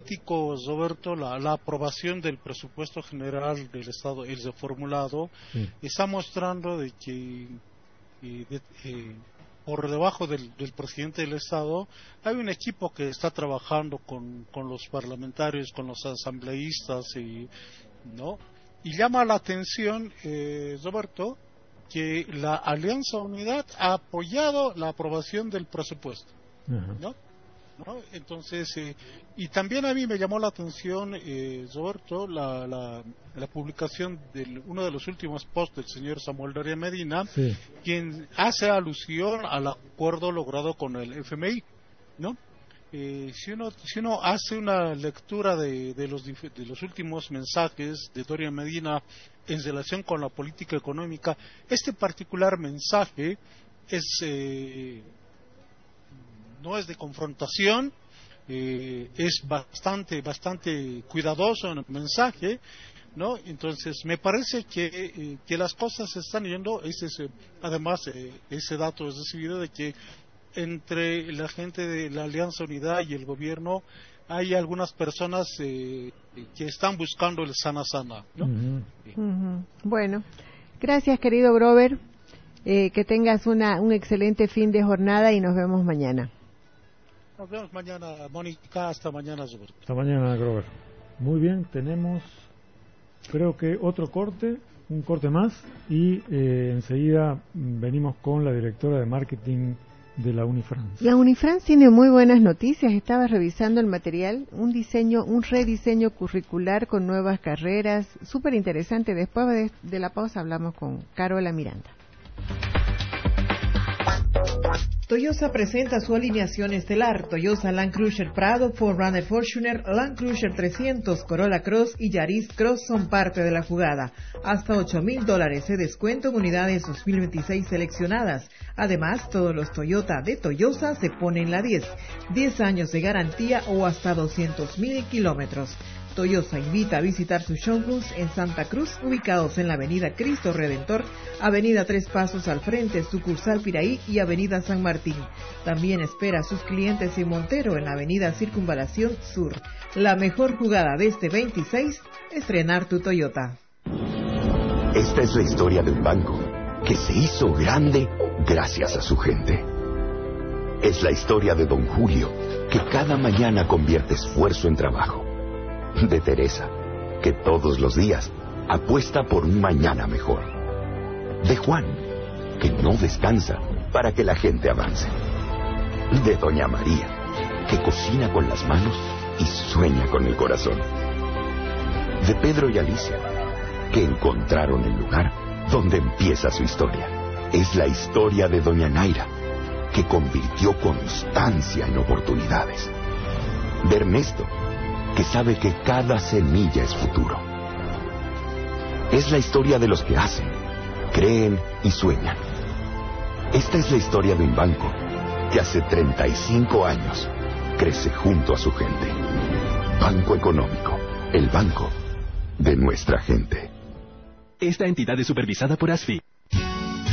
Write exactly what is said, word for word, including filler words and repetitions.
político, Roberto, la, la aprobación del presupuesto general del Estado, el reformulado, sí. está mostrando de que eh, de, eh, por debajo del, del presidente del Estado hay un equipo que está trabajando con, con los parlamentarios, con los asambleístas, y, ¿no? Y llama la atención, eh, Roberto, que la Alianza Unidad ha apoyado la aprobación del presupuesto, uh-huh. ¿no? ¿no? Entonces, eh, y también a mí me llamó la atención, eh, Roberto, la, la, la publicación de uno de los últimos posts del señor Samuel Doria Medina, sí. quien hace alusión al acuerdo logrado con el F M I, ¿no? Eh, si uno si uno hace una lectura de, de los de los últimos mensajes de Doria Medina en relación con la política económica, este particular mensaje es eh, no es de confrontación, eh, es bastante bastante cuidadoso en el mensaje, ¿no? Entonces me parece que eh, que las cosas se están yendo. Ese es, eh, además eh, ese dato es recibido de que entre la gente de la Alianza Unidad y el gobierno hay algunas personas eh, que están buscando el sana sana, ¿no? Uh-huh. Sí. Uh-huh. Bueno, gracias, querido Grover, eh, que tengas una un excelente fin de jornada y nos vemos mañana. Nos vemos mañana, Mónica. Hasta mañana, Roberto. Hasta mañana, Grover. Muy bien, tenemos creo que otro corte, un corte más, y eh, enseguida venimos con la directora de marketing de la Unifrance. La Unifrance tiene muy buenas noticias. Estaba revisando el material, un diseño, un rediseño curricular con nuevas carreras, súper interesante. Después de, de la pausa hablamos con Carola Miranda. Toyota presenta su alineación estelar. Toyota Land Cruiser Prado, cuatro runner Fortuner, Land Cruiser trescientos, Corolla Cross y Yaris Cross son parte de la jugada. Hasta ocho mil dólares de descuento en unidades dos mil veintiséis seleccionadas. Además, todos los Toyota de Toyosa se ponen la diez. diez años de garantía o hasta doscientos mil kilómetros. Toyosa invita a visitar sus showrooms en Santa Cruz, ubicados en la avenida Cristo Redentor, avenida Tres Pasos al frente, sucursal Piraí y avenida San Martín. También espera a sus clientes en Montero, en la avenida Circunvalación Sur. La mejor jugada de este veintiséis, estrenar tu Toyota. Esta es la historia de un banco que se hizo grande gracias a su gente. Es la historia de don Julio, que cada mañana convierte esfuerzo en trabajo. De Teresa, que todos los días apuesta por un mañana mejor. De Juan, que no descansa para que la gente avance. De doña María, que cocina con las manos y sueña con el corazón. De Pedro y Alicia, que encontraron el lugar donde empieza su historia. Es la historia de doña Naira, que convirtió constancia en oportunidades. De Ernesto, que sabe que cada semilla es futuro. Es la historia de los que hacen, creen y sueñan. Esta es la historia de un banco que hace treinta y cinco años crece junto a su gente. Banco Económico, el banco de nuestra gente. Esta entidad es supervisada por A S F I.